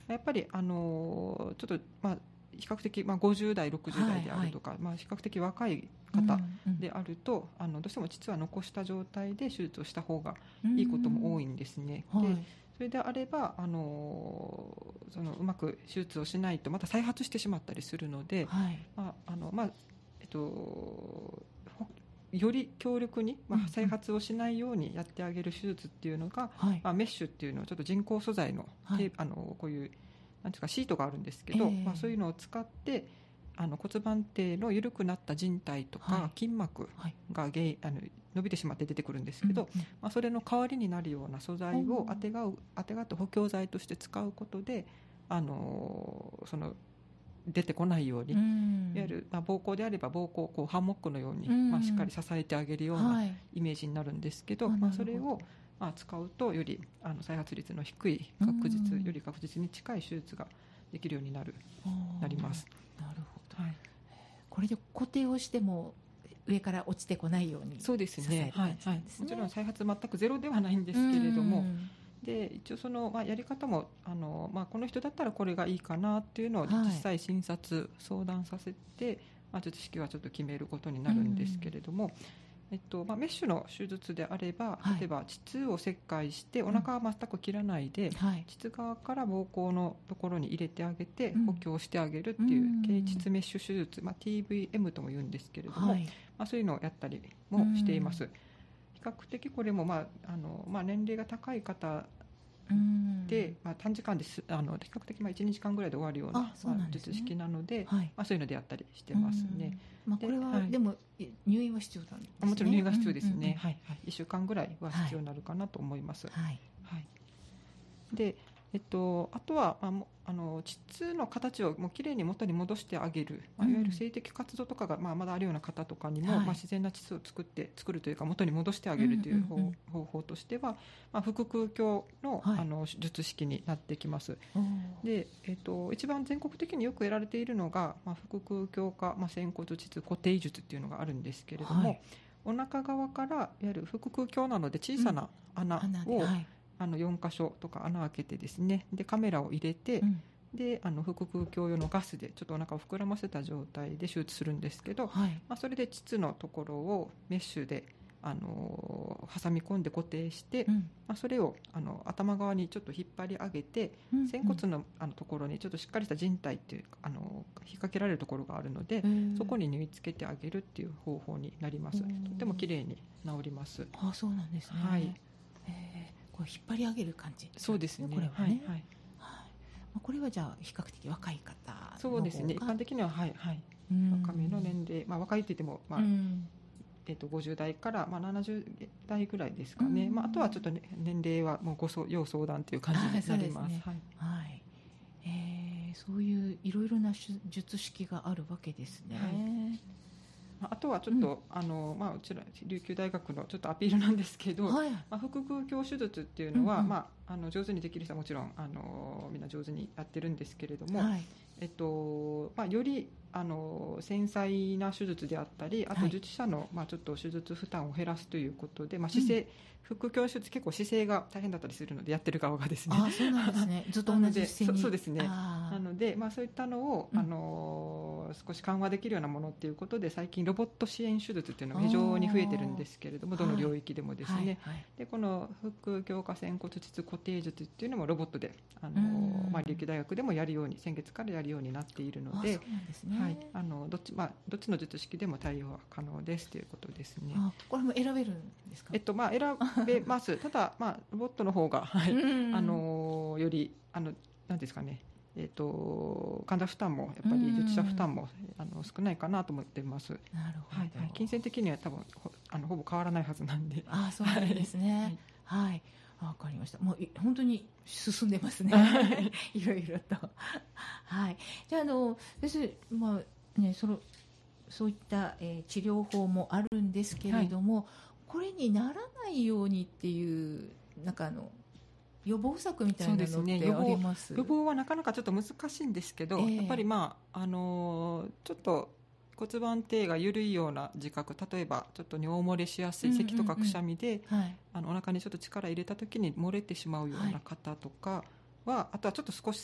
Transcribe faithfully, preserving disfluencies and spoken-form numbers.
やっぱりあのちょっと、まあ、比較的、まあ、ごじゅう代ろくじゅう代であるとか、はいはい、まあ、比較的若い方であると、うんうん、あのどうしても膣は残した状態で手術をした方がいいことも多いんですね。で、はい、それであればあのそのうまく手術をしないとまた再発してしまったりするので、はい、まああのまあえっとより強力に、まあ、再発をしないようにやってあげる手術っていうのが、うんうん、まあ、メッシュっていうのはちょっと人工素材の、はい、あのこういうなんていうかシートがあるんですけど、えーまあ、そういうのを使ってあの骨盤底の緩くなった靭帯とか筋膜が原因、あの伸びてしまって出てくるんですけど、うんうん、まあ、それの代わりになるような素材をあてがう、あてがって補強剤として使うことであのその出てこないように、うん、いわゆる、まあ、膀胱であれば膀胱をこうハンモックのように、うん、まあ、しっかり支えてあげるようなイメージになるんですけど、はい、まあ、それを、まあ、使うとよりあの再発率の低い確実、うん、より確実に近い手術ができるようになるなります。 なるほど、はい、これで固定をしても上から落ちてこないようにそうですね、はいはい、もちろん再発全くゼロではないんですけれども、で一応その、まあ、やり方もあの、まあ、この人だったらこれがいいかなっていうのを実際診察、はい、相談させて、まあ、術式はちょっと決めることになるんですけれども、えっとまあ、メッシュの手術であれば、はい、例えば膣を切開してお腹は全く切らないで、うんはい、膣側から膀胱のところに入れてあげて、うん、補強してあげるっていう経膣メッシュ手術、まあ、ティーブイエム とも言うんですけれども、はい、まあ、そういうのをやったりもしています。比較的これも、まああのまあ、年齢が高い方で、まあ、短時間ですあの比較的まあいちにちかんぐらいで終わるような、まあ、術式なので、はい、まあ、そういうのでやったりしてますね。 まあ、これは、はい、でも入院は必要なんですね。 もちろん入院が必要ですね、うんうんうん、はいはい、いっしゅうかんぐらいは必要になるかなと思います、はいはい、でえっと、あとは、まあ、あの膣の形をもうきれいに元に戻してあげる、まあ、いわゆる性的活動とかが、まあ、まだあるような方とかにも、はい、まあ、自然な膣を作って作るというか元に戻してあげるという方、うんうんうん、方法としては、まあ、腹腔鏡 の,、はい、あの術式になってきます。で、えっと、一番全国的によくやられているのが、まあ、腹腔鏡か、まあ、仙骨膣固定術っていうのがあるんですけれども、はい、お腹側からいわゆる腹腔鏡なので小さな穴を、うん、あのよんか所とか穴を開けてですね、でカメラを入れて、うん、であの腹腔鏡用のガスでちょっとお腹を膨らませた状態で手術するんですけど、はい、まあ、それで膣のところをメッシュであの挟み込んで固定して、うん、まあ、それをあの頭側にちょっと引っ張り上げて、うん、仙骨 の, あのところにちょっとしっかりした靭帯っていうあの引っ掛けられるところがあるので、そこに縫い付けてあげるっていう方法になります。とても綺麗に治ります。 あ、そうなんですね。はい、えーこれ引っ張り上げる感じ、ね、 そうですね、 これはね、 はいはい、 これはじゃあ比較的若い方の方がそうですね、一般的には、はいはい、若めの年齢、まあ、若いといっても、まあえー、とごじゅう代から、まあ、ななじゅう代ぐらいですかね、まあ、あとはちょっと、ね、年齢はもうご要相談という感じになります。そうですね、はいはい、 えー、そういういろいろな術式があるわけですね。はい、 あとはちょっと、うん、あのまあ、うちら琉球大学のちょっとアピールなんですけど、はい、まあ、腹腔鏡手術っていうのは、うんうん、まあ、あの上手にできる人はもちろんあのみんな上手にやってるんですけれども、はい、えっとまあ、よりあの繊細な手術であったり、あと術者の、はい、まあ、ちょっと手術負担を減らすということで、まあ、姿勢、うん、腹腔鏡手術結構姿勢が大変だったりするのでやってる側がですね、 あ、そうなんですね、ずっと同じ姿勢にそ, そうですね、なので、まあ、そういったのを、うん、あの少し緩和できるようなものっていうことで最近ロボット支援手術っていうのが非常に増えてるんですけれども、どの領域でもですね、はいはいはい、でこの腹腔鏡仙骨膣固定術っていうのもロボットであの、まあ、琉球大学でもやるように先月からやるようになっているので、 そうなんですね、はい、 あの ど, っちまあ、どっちの術式でも対応は可能ですということですね。 あ、これも選べるんですか？ えっとまあ、選べますただ、まあ、ロボットの方が、はい、あのよりあの何ですかね、えー、と患者負担もやっぱり術者負担もあの少ないかなと思っています。なるほど、はいはい、 金銭的には多分 ほ, あのほぼ変わらないはずなんで。 あ、そうなんですね、はい、はい、わかりました。もう本当に進んでますねいろいろとはい、じゃあ、あの先生、まあね、そのそういった、えー、治療法もあるんですけれども、はい、これにならないようにっていうなんかあの予防策みたいなのってあります？ そうですね、予防、予防はなかなかちょっと難しいんですけど、えー、やっぱり、まああのー、ちょっと骨盤底が緩いような自覚、例えばちょっと尿漏れしやすい咳とかくしゃみで、うんうんうん、はい、あのお腹にちょっと力入れた時に漏れてしまうような方とかは、はい、あとはちょっと少し